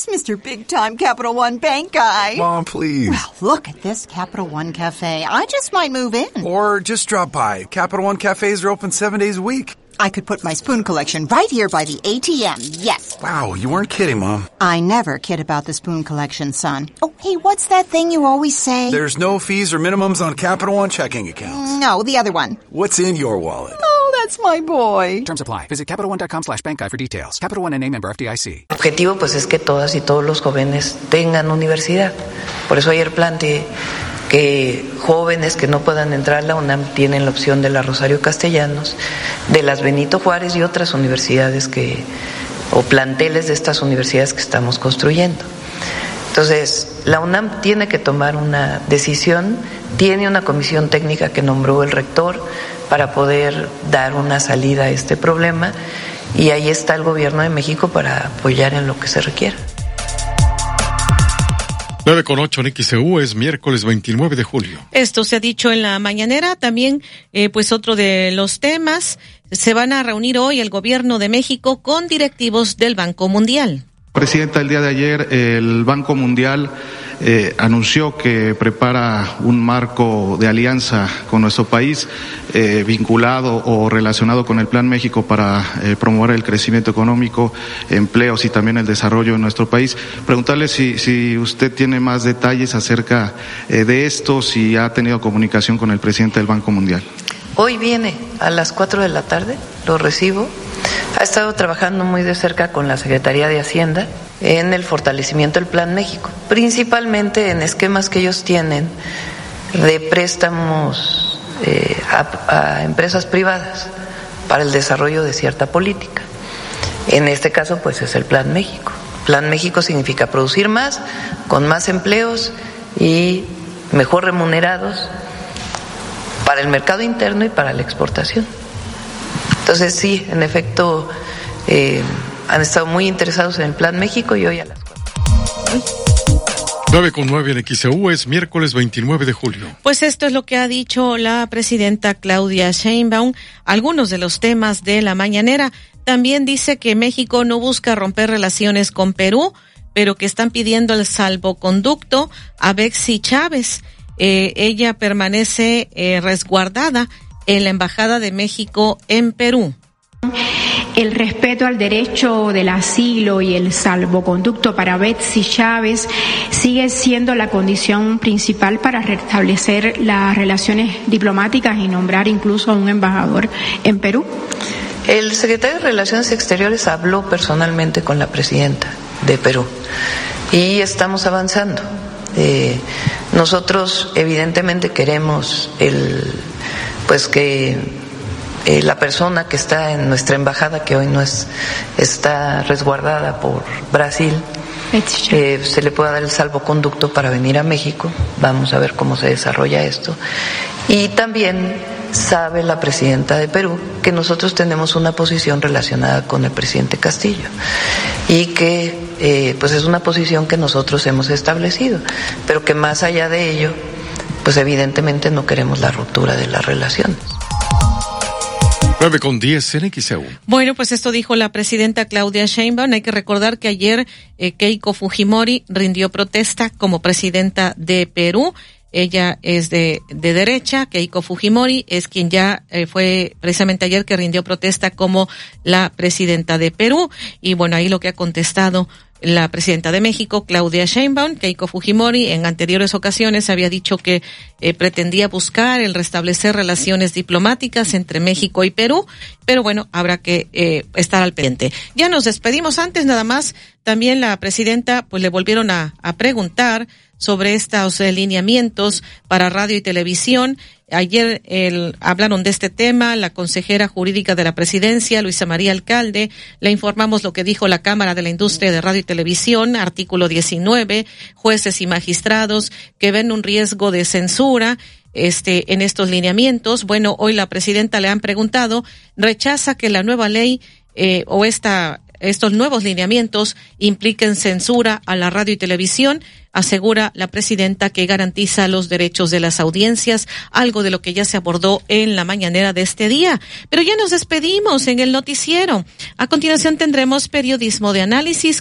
this Mr. Big Time Capital One Bank guy? Mom, please. Well, look at this Capital One Cafe. I just might move in. Or just drop by. Capital One cafes are open 7 days a week. I could put my spoon collection right here by the ATM, yes. Wow, you weren't kidding, Mom. I never kid about the spoon collection, son. Oh, hey, what's that thing you always say? There's no fees or minimums on Capital One checking accounts. No, the other one. What's in your wallet? Oh, that's my boy. Terms apply. Visit CapitalOne.com/bankguide for details. Capital One NA, member FDIC. El objetivo pues es que todas y todos los jóvenes tengan universidad. Por eso ayer planteé que jóvenes que no puedan entrar a la UNAM tienen la opción de la Rosario Castellanos, de las Benito Juárez y otras universidades o planteles de estas universidades que estamos construyendo. Entonces, la UNAM tiene que tomar una decisión, tiene una comisión técnica que nombró el rector para poder dar una salida a este problema, y ahí está el gobierno de México para apoyar en lo que se requiera. 9:08 en XEU, es miércoles 29 de julio. Esto se ha dicho en la mañanera. También, pues otro de los temas, se van a reunir hoy el gobierno de México con directivos del Banco Mundial. Presidenta, el día de ayer el Banco Mundial anunció que prepara un marco de alianza con nuestro país vinculado o relacionado con el Plan México para promover el crecimiento económico, empleos y también el desarrollo en nuestro país. Preguntarle si usted tiene más detalles acerca de esto, si ha tenido comunicación con el presidente del Banco Mundial. Hoy viene a las 4 de la tarde, lo recibo. Ha estado trabajando muy de cerca con la Secretaría de Hacienda en el fortalecimiento del Plan México, principalmente en esquemas que ellos tienen de préstamos a empresas privadas para el desarrollo de cierta política. En este caso, pues es el Plan México. Plan México significa producir más, con más empleos y mejor remunerados para el mercado interno y para la exportación. Entonces sí, en efecto, han estado muy interesados en el Plan México y hoy a las 4. 9:09 en XEU, es miércoles 29 de julio. Pues esto es lo que ha dicho la presidenta Claudia Sheinbaum, algunos de los temas de la mañanera. También dice que México no busca romper relaciones con Perú, pero que están pidiendo el salvoconducto a Betsy Chávez. Ella permanece resguardada en la Embajada de México en Perú. El respeto al derecho del asilo y el salvoconducto para Betsy Chávez sigue siendo la condición principal para restablecer las relaciones diplomáticas y nombrar incluso a un embajador en Perú. El secretario de Relaciones Exteriores habló personalmente con la presidenta de Perú y estamos avanzando. Nosotros evidentemente queremos que la persona que está en nuestra embajada, que hoy está resguardada por Brasil, se le pueda dar el salvoconducto para venir a México. Vamos a ver cómo se desarrolla esto. Y también sabe la presidenta de Perú que nosotros tenemos una posición relacionada con el presidente Castillo y que pues es una posición que nosotros hemos establecido, pero que más allá de ello, pues evidentemente no queremos la ruptura de las relaciones. 9:10 en XEU. Bueno, pues esto dijo la presidenta Claudia Sheinbaum. Hay que recordar que ayer Keiko Fujimori rindió protesta como presidenta de Perú. Ella es de derecha. Keiko Fujimori es quien ya fue precisamente ayer que rindió protesta como la presidenta de Perú. Y bueno, ahí lo que ha contestado la presidenta de México, Claudia Sheinbaum. Keiko Fujimori en anteriores ocasiones había dicho que pretendía buscar el restablecer relaciones diplomáticas entre México y Perú, pero bueno, habrá que estar al pendiente. Ya nos despedimos. Antes nada más, también la presidenta pues le volvieron a preguntar sobre estos lineamientos para radio y televisión. Ayer hablaron de este tema la consejera jurídica de la presidencia, Luisa María Alcalde. Le informamos lo que dijo la Cámara de la Industria de Radio y Televisión, artículo 19, jueces y magistrados que ven un riesgo de censura en estos lineamientos. Bueno, hoy la presidenta le han preguntado, rechaza que la nueva ley estos nuevos lineamientos impliquen censura a la radio y televisión. Asegura la presidenta que garantiza los derechos de las audiencias, algo de lo que ya se abordó en la mañanera de este día. Pero ya nos despedimos en el noticiero. A continuación tendremos periodismo de análisis